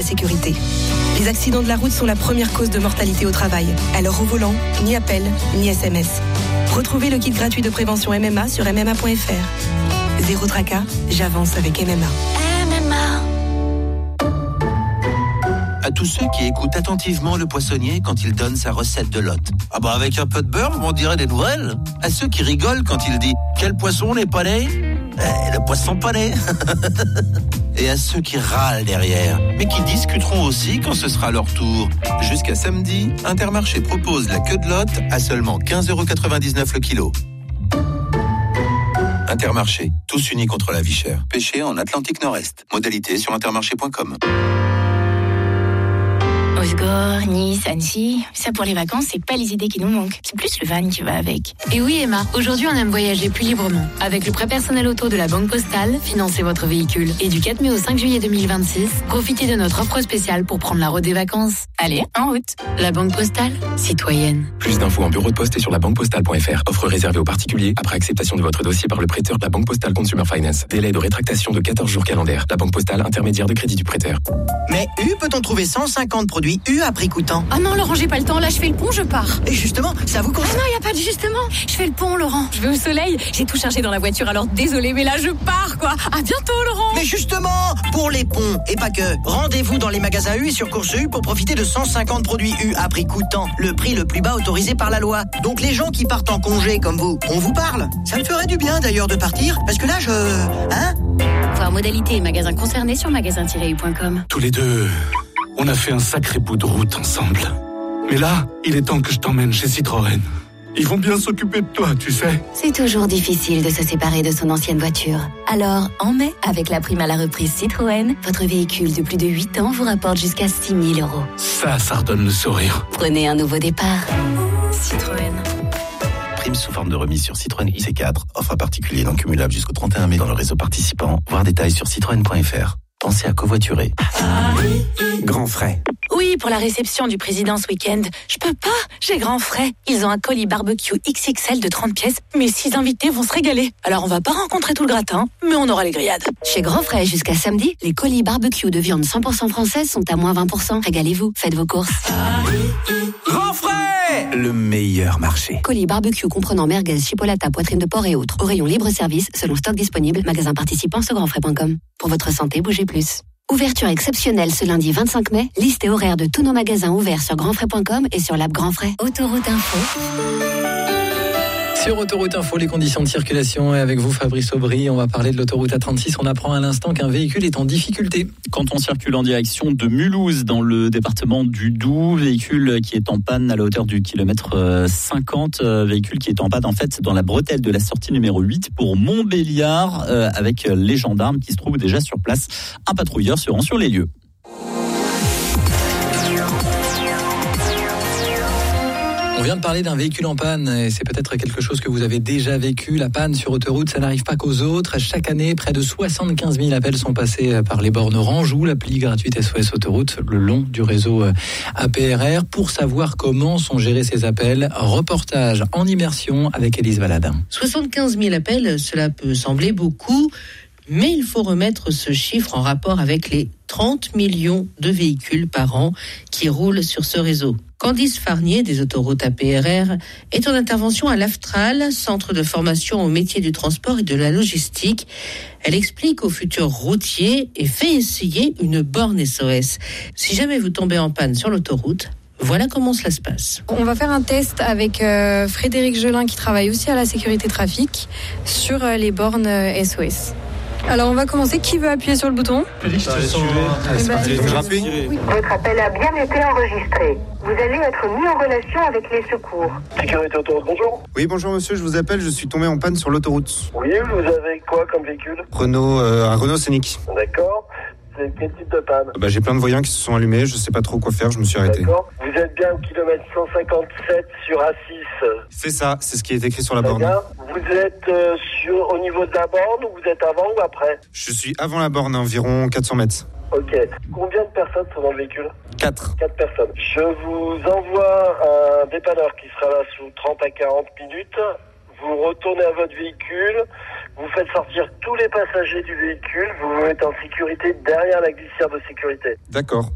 sécurité. Les accidents de la route sont la première cause de mortalité au travail. Alors au volant, ni appel, ni SMS. Retrouvez le kit gratuit de prévention MMA sur MMA.fr. Zéro tracas, j'avance avec MMA. À tous ceux qui écoutent attentivement le poissonnier quand il donne sa recette de lotte. Ah bah avec un peu de beurre, on dirait des nouvelles. À ceux qui rigolent quand il dit « Quel poisson n'est pas né ?» Le poisson pané. Et à ceux qui râlent derrière, mais qui discuteront aussi quand ce sera leur tour. Jusqu'à samedi, Intermarché propose la queue de lotte à seulement 15,99€ le kilo. Intermarché, tous unis contre la vie chère. Pêché en Atlantique Nord-Est. Modalité sur intermarché.com. Osgore, Nice, Annecy, ça pour les vacances, c'est pas les idées qui nous manquent. C'est plus le van qui va avec. Et oui Emma, aujourd'hui on aime voyager plus librement. Avec le prêt personnel auto de la Banque Postale, financez votre véhicule. Et du 4 mai au 5 juillet 2026, profitez de notre offre spéciale pour prendre la route des vacances. Allez, en route. La Banque Postale, citoyenne. Plus d'infos en bureau de poste et sur labanquepostale.fr. Offre réservée aux particuliers après acceptation de votre dossier par le prêteur de la Banque Postale Consumer Finance. Délai de rétractation de 14 jours calendaires. La Banque Postale, intermédiaire de crédit du prêteur. Mais peut-on trouver 150 produits à prix coûtant? Oh non Laurent, j'ai pas le temps, là je fais le pont, je pars. Et justement, ça vous concerne? Ah non, y a pas de justement. Je fais le pont Laurent. Je vais au soleil, j'ai tout chargé dans la voiture, alors désolé mais là je pars quoi. À bientôt Laurent. Mais justement, pour les ponts et pas que, rendez-vous dans les magasins U et sur Course U pour profiter de 150 produits U à prix coûtant, le prix le plus bas autorisé par la loi. Donc les gens qui partent en congé comme vous, on vous parle. Ça me ferait du bien d'ailleurs de partir, parce que là Voir modalité et magasins concernés sur magasin-u.com. Tous les deux, on a fait un sacré bout de route ensemble. Mais là, il est temps que je t'emmène chez Citroën. Ils vont bien s'occuper de toi, tu sais. C'est toujours difficile de se séparer de son ancienne voiture. Alors, en mai, avec la prime à la reprise Citroën, votre véhicule de plus de 8 ans vous rapporte jusqu'à 6 000 €. Ça redonne le sourire. Prenez un nouveau départ. Citroën. Prime sous forme de remise sur Citroën IC4. Offre à particulier non cumulable jusqu'au 31 mai dans le réseau participant. Voir détails sur citroën.fr. Pensez à covoiturer. Grand frais. Oui, pour la réception du président ce week-end. Je peux pas, j'ai grand frais. Ils ont un colis barbecue XXL de 30 pièces. Mes 6 invités vont se régaler. Alors on va pas rencontrer tout le gratin, mais on aura les grillades. Chez Grand Frais, jusqu'à samedi, les colis barbecue de viande 100% française sont à moins 20%. Régalez-vous, faites vos courses. Grand frais, le meilleur marché. Colis barbecue comprenant merguez, chipolata, poitrine de porc et autres. Au rayon libre-service, selon stock disponible, magasin participant sur grandfrais.com. Pour votre santé, bougez plus. Ouverture exceptionnelle ce lundi 25 mai. Liste et horaire de tous nos magasins ouverts sur grandfrais.com et sur l'app Grand Frais. Autoroute Info. Sur Autoroute Info, les conditions de circulation. Et avec vous, Fabrice Aubry, on va parler de l'autoroute A36. On apprend à l'instant qu'un véhicule est en difficulté. Quand on circule en direction de Mulhouse, dans le département du Doubs, véhicule qui est en panne à la hauteur du kilomètre 50, véhicule qui est en panne en fait dans la bretelle de la sortie numéro 8 pour Montbéliard, avec les gendarmes qui se trouvent déjà sur place. Un patrouilleur se rend sur les lieux. On vient de parler d'un véhicule en panne et c'est peut-être quelque chose que vous avez déjà vécu. La panne sur autoroute, ça n'arrive pas qu'aux autres. Chaque année, près de 75 000 appels sont passés par les bornes Orange ou l'appli gratuite SOS Autoroute le long du réseau APRR. Pour savoir comment sont gérés ces appels, reportage en immersion avec Élise Valadin. 75 000 appels, cela peut sembler beaucoup, mais il faut remettre ce chiffre en rapport avec les 30 millions de véhicules par an qui roulent sur ce réseau. Candice Farnier des autoroutes APRR est en intervention à l'AFTRAL, centre de formation au métier du transport et de la logistique. Elle explique aux futurs routiers et fait essayer une borne SOS. Si jamais vous tombez en panne sur l'autoroute, voilà comment cela se passe. On va faire un test avec Frédéric Gelin qui travaille aussi à la sécurité trafic sur les bornes SOS. Alors on va commencer. Qui veut appuyer sur le bouton ? Votre appel a bien été enregistré. Vous allez être mis en relation avec les secours. Sécurité autoroute, bonjour. Oui, bonjour monsieur, je vous appelle, je suis tombé en panne sur l'autoroute. Oui, vous avez quoi comme véhicule ? Un Renault Scénic. D'accord. C'est quel type de panne ? J'ai plein de voyants qui se sont allumés, je sais pas trop quoi faire, je me suis arrêté. D'accord. Vous êtes bien au kilomètre 157 sur A6 ? C'est ça, c'est ce qui est écrit sur la borne. Bien. Vous êtes au niveau de la borne ou vous êtes avant ou après ? Je suis avant la borne, environ 400 mètres. Ok. Combien de personnes sont dans le véhicule ? 4. 4 personnes. Je vous envoie un dépanneur qui sera là sous 30 à 40 minutes. Vous retournez à votre véhicule, vous faites sortir tous les passagers du véhicule, vous vous mettez en sécurité derrière la glissière de sécurité. D'accord.